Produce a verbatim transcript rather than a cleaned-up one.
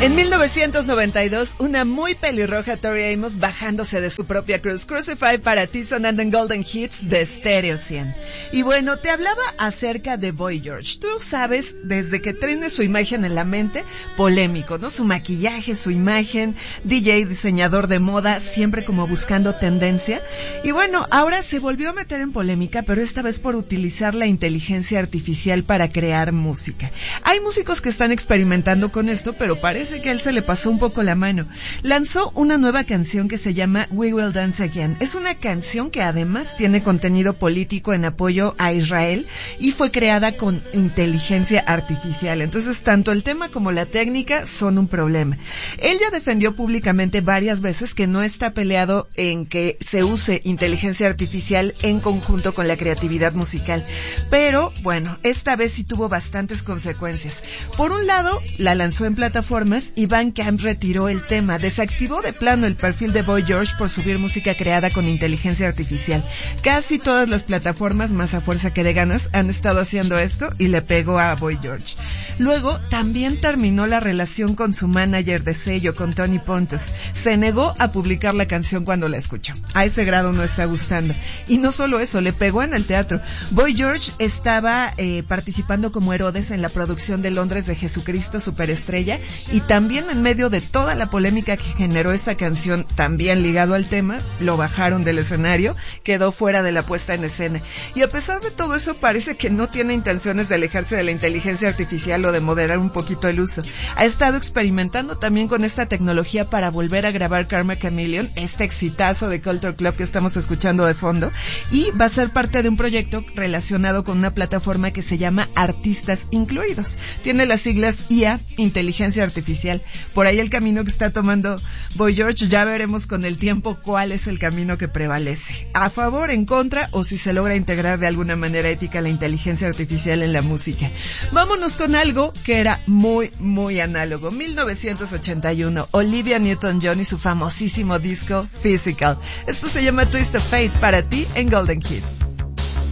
En mil novecientos noventa y dos, una muy pelirroja Tori Amos bajándose de su propia cruz. Crucify para ti sonando en Golden Hits de Stereo cien. Y bueno, te hablaba acerca de Boy George. Tú sabes, desde que tiene su imagen en la mente, polémico, ¿no? Su maquillaje, su imagen, D J, diseñador de moda, siempre como buscando tendencia. Y bueno, ahora se volvió a meter en polémica, pero esta vez por utilizar la inteligencia artificial para crear música. Hay músicos que están experimentando con esto, pero parece que a él se le pasó un poco la mano. Lanzó una nueva canción que se llama We Will Dance Again. Es una canción que además tiene contenido político en apoyo a Israel y fue creada con inteligencia artificial. Entonces, tanto el tema como la técnica son un problema. Él ya defendió públicamente varias veces que no está peleado en que se use inteligencia artificial en conjunto con la creatividad musical. Pero, bueno, esta vez sí tuvo bastantes consecuencias. Por un lado, la lanzó en plataformas y Bandcamp retiró el tema, desactivó de plano el perfil de Boy George por subir música creada con inteligencia artificial. Casi todas las plataformas, más a fuerza que de ganas, han estado haciendo esto y le pegó a Boy George. Luego, también terminó la relación con su manager de sello, con Tony Pontus. Se negó a publicar la canción cuando la escuchó. A ese grado no está gustando. Y no solo eso, le pegó en el teatro. Boy George estaba eh, participando como Herodes en la producción de Londres de Jesucristo Superestrella, y también en medio de toda la polémica que generó esta canción, también ligado al tema, lo bajaron del escenario, quedó fuera de la puesta en escena. Y a pesar de todo eso, parece que no tiene intenciones de alejarse de la inteligencia artificial o de moderar un poquito el uso. Ha estado experimentando también con esta tecnología para volver a grabar Karma Chameleon, este exitazo de Culture Club que estamos escuchando de fondo, y va a ser parte de un proyecto relacionado con una plataforma que se llama Artistas Incluidos. Tiene las siglas I A, Inteligencia Artificial. Por ahí el camino que está tomando Boy George, ya veremos con el tiempo cuál es el camino que prevalece. A favor, en contra, o si se logra integrar de alguna manera ética la inteligencia artificial en la música. Vámonos con algo que era muy, muy análogo. mil novecientos ochenta y uno, Olivia Newton-John y su famosísimo disco Physical. Esto se llama Twist of Fate para ti en Golden Hits.